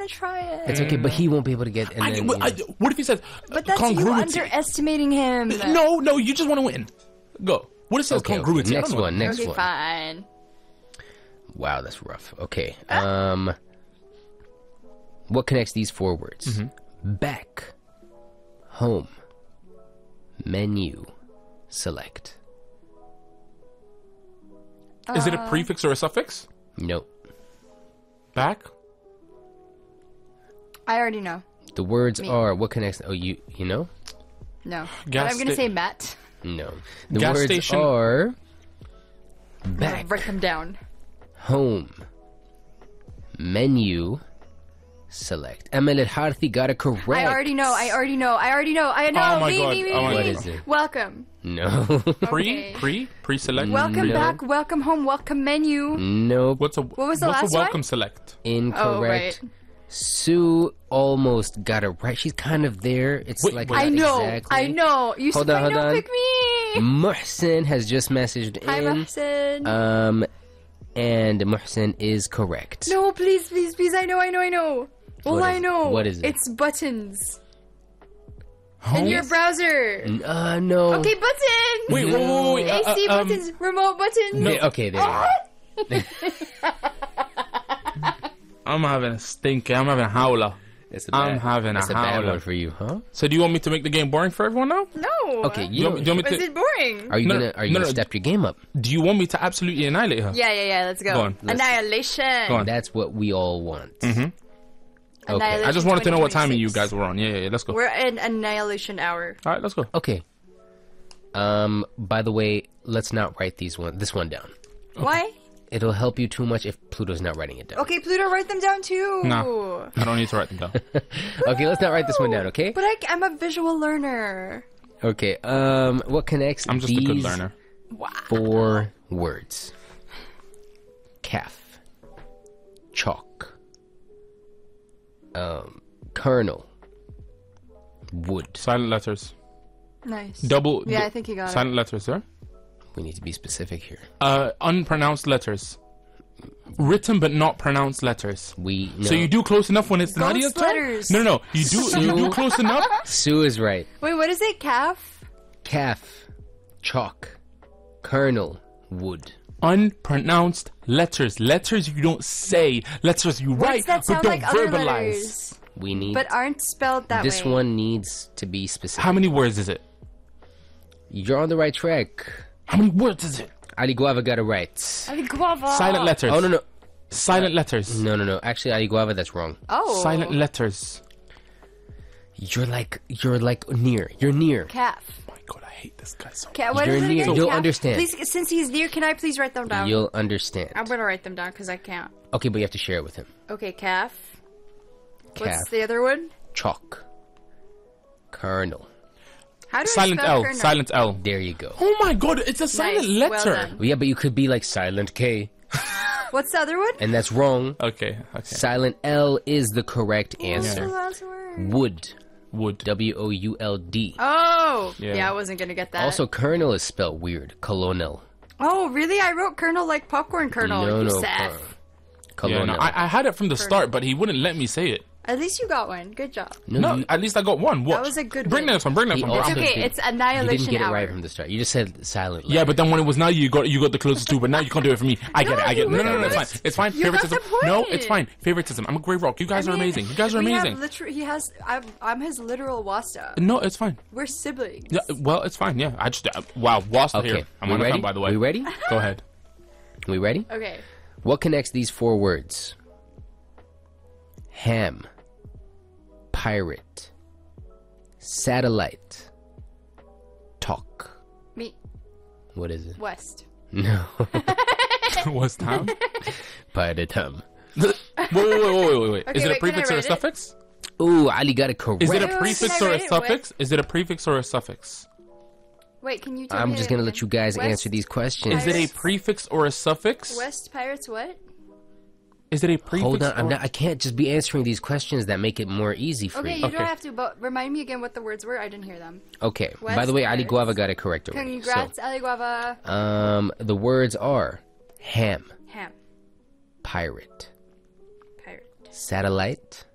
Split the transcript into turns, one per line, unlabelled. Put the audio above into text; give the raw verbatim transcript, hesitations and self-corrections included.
to try it.
It's okay, but he won't be able to get. And
I,
then,
I,
you know.
what if he says
But that's you
congruity?
underestimating him.
No, no, you just want to win. Go. What if it says
Okay,
congruity?
okay,
I
next
don't know.
one, next
Okay,
one.
fine.
Wow, that's rough. Okay. Um, what connects these four words?
Mm-hmm.
Back, home, menu, select.
Is it a prefix or a suffix?
Nope.
Back.
I already know.
The words
Me.
are what connects. Oh, you you know?
No. But
Gas
I'm going to
sta-
say Matt.
No. The
Gas
words
station.
are
I'm gonna
back,
write them down.
home, menu, select. Emil Al-Harthi got it correct.
I already know. I already know. I already know. I know.
Oh my
me,
God.
me, me,
Oh my
me.
What
God.
is it?
Welcome.
No.
Pre,
Okay.
pre, pre-select.
Welcome
No.
back. Welcome home. Welcome menu.
Nope.
What's a
What was the
what's
last
a
one?
welcome select?
Incorrect.
Oh, right.
Sue almost got it right. She's kind of there. It's
Wait,
like
wait.
not
I know.
exactly.
I know. You
Hold
said
on,
I
hold
know.
on.
Pick me.
Muhsin has just messaged
Hi,
in.
Mahsen.
Um, and Muhsin is correct.
no, please, please, please. I know. I know. I know. All
What
I
is it?
know.
What is it?
It's buttons in
Home?
your browser.
N- Uh, no.
Okay, buttons.
Wait, wait, wait, wait.
A C
uh, uh, um,
buttons. Remote buttons.
Th- Okay, there you go.
I'm having a stinker. I'm having a howler.
It's a
I'm
bad,
having a
it's a bad
howler.
one for you, huh?
So do you want me to make the game boring for everyone now?
No.
Okay, you,
Do you, want- do you want me
Is
to?
it boring?
are you
No,
gonna are you
no,
gonna
no.
step your game up?
Do you want me to absolutely annihilate her?
Yeah, yeah, yeah. Let's go.
Go on, let's-
Annihilation.
Go on.
That's what we all want.
Mm-hmm.
Okay.
Annihilation
I just wanted to know what timing you
twenty twenty-six.
guys were on. Yeah, yeah, yeah. Let's go.
We're in annihilation hour.
All right, let's go.
Okay. Um. By the way, let's not write these one this one down.
Why?
It'll help you too much if Pluto's not writing it down.
Okay, Pluto, write them down too.
Nah. I don't need to write them down.
Okay, let's not write this one down. Okay.
But I, I'm a visual learner.
Okay. Um. What connects
I'm just
these
a good learner.
four words? Calf. Chalk. Um. Kernel. Wood.
Silent letters.
Nice.
Double.
Yeah,
du-
I think you got
Silent letters, sir.
We need to be specific here.
Uh, unpronounced letters. Written but not pronounced letters.
We know.
So you do close enough when it's
Ghost
Nadia's turn?
letters.
No, no, no. You do you do close enough.
Sue is right.
it. Wait, what is it? Calf?
Calf. Chalk. Kernel. Wood.
Unpronounced letters. Letters you don't say. Letters you
Words
write
that
but
sound
don't
like other
verbalize.
letters,
We need.
but aren't spelled that
this
way.
one needs to be specific.
How many words is it?
You're on the right track.
How many words is it?
Ali Guava got it right.
I think guava.
Silent letters.
Oh no no
Silent letters.
no no no. Actually, Ali Guava, that's wrong.
Oh.
Silent letters.
You're like you're like near. You're near.
Calf.
Oh my god, I hate this guy so much.
Ca- what
You're
is it
near.
again?
You'll
Calf?
understand.
Please, since he's near, can I please write them down?
You'll understand.
I'm gonna write them down because I can't.
Okay, but you have to share it with him.
Okay, calf.
Calf.
What's the other one?
Chalk. Kernel.
How do
Silent
I spell
L.
kernel?
Silent L.
There you go.
Oh my god, it's a silent
Nice. Well
letter.
done.
Yeah, but you could be like silent K,
What's the other one?
and that's wrong.
Okay, okay.
Silent L is the correct
What's the
answer.
last word?
Wood.
Wood.
W O U L D.
Oh, yeah.
Yeah.
I wasn't gonna get that.
Also, kernel is spelled weird. Colonel.
oh, really? I wrote kernel like popcorn kernel.
No, no.
Yusuf.
uh,
Yeah,
Colonel.
no, I, I had it from the start, but he wouldn't let me say it.
At least you got one. Good job.
No,
you-
at least I got one. What?
That was a good
Bring
win.
the next one. Bring the
he
next one.
also
bro.
okay,
did-
it's
You
annihilation
didn't get it
hour.
right from the start. You just said silent.
Yeah, but then when it was now, you got you got the closest two, but now you can't do it for me. I get
No,
it. I get it.
you
No, no, no, no, it's
wouldn't.
fine. It's fine.
You got
Favoritism.
the
No,
point.
it's fine. Favoritism. I'm a Grey Rock. You guys
I
are
mean,
amazing. You guys are
we have
amazing.
liter- he has. I'm, I'm his literal wasta.
No, it's fine.
We're siblings.
Yeah, well, it's fine. Yeah, I just uh, wow, lost
Okay.
here. I'm
we
on the
ready?
phone, by the way.
We ready?
Go ahead.
We ready?
Okay.
What connects these four words? Ham. Pirate. Satellite. Talk.
Me.
What is it?
West.
No.
What's town?
Pirate hum.
wait, wait, wait, wait, wait, wait.
Okay,
Is it a
wait, can I
prefix or a
write it?
suffix?
Ooh, Ali got it correct.
Is it a
Wait,
prefix
can I
or a
write it?
suffix? Is it a prefix or a suffix?
Wait, can you tell
I'm
me
just
again?
gonna let you guys
West,
answer these questions.
Is it a
Pirates?
prefix or a suffix?
West Pirates what?
Is it a prefix?
Hold on, I'm
or...
not. I can't just be answering these questions that make it more easy for
Okay,
you.
you
Okay.
don't have to, but remind me again what the words were. I didn't hear them.
Okay. By
West
the way, Ali
Pirates.
Guava got it correct already.
Congrats, Ali Guava.
So, um, the words are ham,
Ham.
pirate,
Pirate.
satellite,